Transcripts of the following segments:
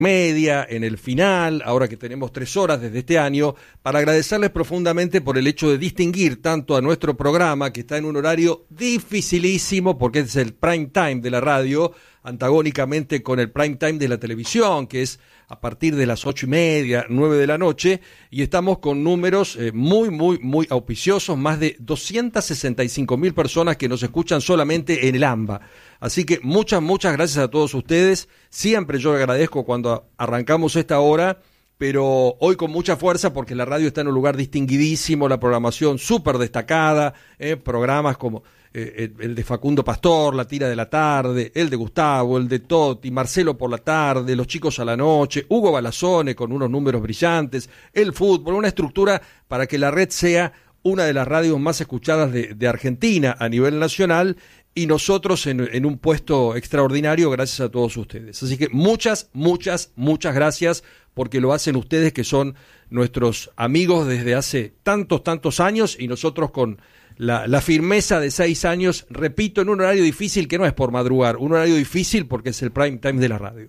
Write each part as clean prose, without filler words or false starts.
media, en el final, ahora que tenemos 3 horas desde este año, para agradecerles profundamente por el hecho de distinguir tanto a nuestro programa, que está en un horario dificilísimo, porque es el prime time de la radio, antagónicamente con el prime time de la televisión, que es a partir de las 8:30, 9 de la noche, y estamos con números muy auspiciosos, más de 265.000 personas que nos escuchan solamente en el AMBA. Así que muchas gracias a todos ustedes. Siempre yo agradezco cuando arrancamos esta hora, pero hoy con mucha fuerza porque la radio está en un lugar distinguidísimo, la programación súper destacada, programas como el de Facundo Pastor, La Tira de la Tarde, el de Gustavo, el de Totti, Marcelo por la tarde, Los Chicos a la noche, Hugo Balazone con unos números brillantes, el fútbol, una estructura para que la red sea una de las radios más escuchadas de Argentina a nivel nacional, y nosotros en un puesto extraordinario gracias a todos ustedes. Así que muchas gracias, porque lo hacen ustedes, que son nuestros amigos desde hace tantos años, y nosotros con la firmeza de 6 años, repito, en un horario difícil que no es por madrugar, un horario difícil porque es el prime time de la radio.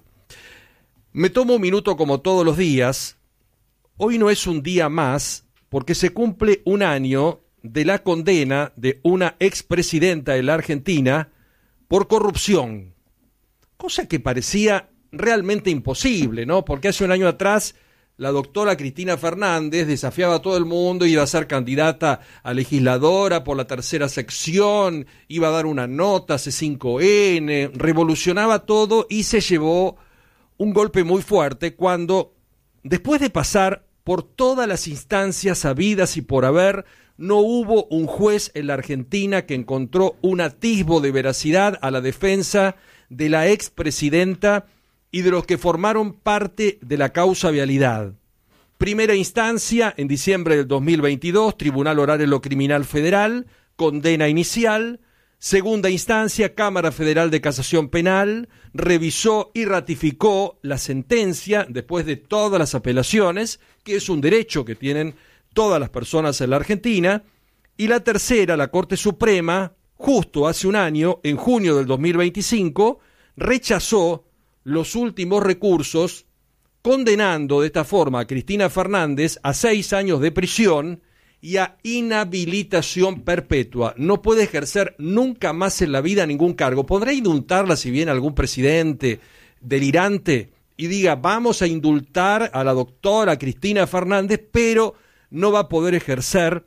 Me tomo un minuto como todos los días. Hoy no es un día más porque se cumple un año de la condena de una expresidenta de la Argentina por corrupción, cosa que parecía realmente imposible, ¿no? Porque hace un año atrás la doctora Cristina Fernández desafiaba a todo el mundo, iba a ser candidata a legisladora por la 3ª sección, iba a dar una nota C5N, revolucionaba todo, y se llevó un golpe muy fuerte cuando, después de pasar por todas las instancias habidas y por haber, no hubo un juez en la Argentina que encontró un atisbo de veracidad a la defensa de la expresidenta y de los que formaron parte de la causa Vialidad. Primera instancia, en diciembre del 2022, Tribunal Oral en lo Criminal Federal, condena inicial. Segunda instancia, Cámara Federal de Casación Penal, revisó y ratificó la sentencia después de todas las apelaciones, que es un derecho que tienen todas las personas en la Argentina. Y la tercera, la Corte Suprema, justo hace un año, en junio del 2025, rechazó los últimos recursos, condenando de esta forma a Cristina Fernández a 6 años de prisión y a inhabilitación perpetua. No puede ejercer nunca más en la vida ningún cargo. Podrá indultarla si viene algún presidente delirante y diga, vamos a indultar a la doctora Cristina Fernández, pero no va a poder ejercer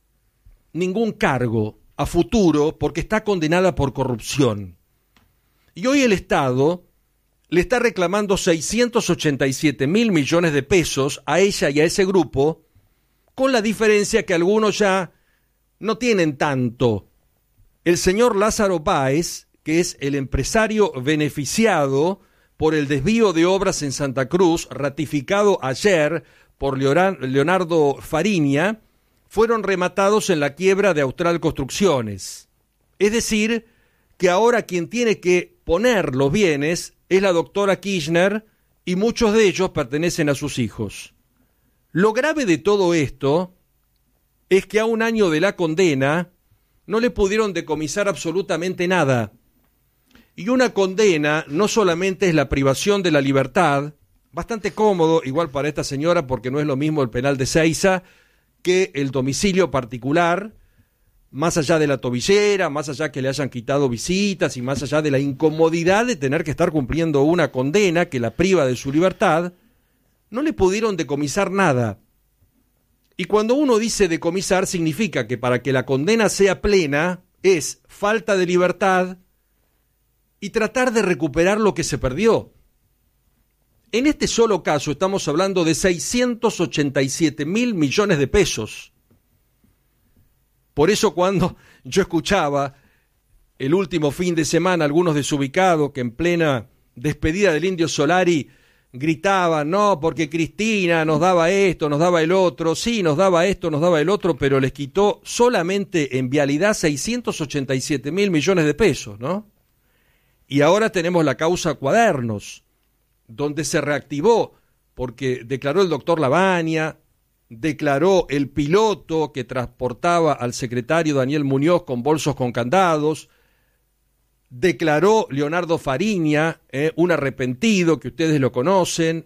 ningún cargo a futuro porque está condenada por corrupción. Y hoy el Estado le está reclamando 687.000 millones de pesos a ella y a ese grupo, con la diferencia que algunos ya no tienen tanto. El señor Lázaro Báez, que es el empresario beneficiado por el desvío de obras en Santa Cruz, ratificado ayer por Leonardo Fariña, fueron rematados en la quiebra de Austral Construcciones. Es decir, que ahora quien tiene que poner los bienes es la doctora Kirchner, y muchos de ellos pertenecen a sus hijos. Lo grave de todo esto es que a un año de la condena no le pudieron decomisar absolutamente nada. Y una condena no solamente es la privación de la libertad, bastante cómodo, igual para esta señora, porque no es lo mismo el penal de Ezeiza que el domicilio particular, más allá de la tobillera, más allá que le hayan quitado visitas y más allá de la incomodidad de tener que estar cumpliendo una condena que la priva de su libertad, no le pudieron decomisar nada. Y cuando uno dice decomisar, significa que para que la condena sea plena es falta de libertad y tratar de recuperar lo que se perdió. En este solo caso estamos hablando de 687.000 millones de pesos. Por eso cuando yo escuchaba el último fin de semana algunos desubicados que en plena despedida del Indio Solari gritaban, no, porque Cristina nos daba esto, nos daba el otro, sí, nos daba esto, nos daba el otro, pero les quitó solamente en Vialidad 687.000 millones de pesos, ¿no? Y ahora tenemos la causa Cuadernos, donde se reactivó, porque declaró el doctor Lavagna, declaró el piloto que transportaba al secretario Daniel Muñoz con bolsos con candados, declaró Leonardo Fariña, un arrepentido que ustedes lo conocen,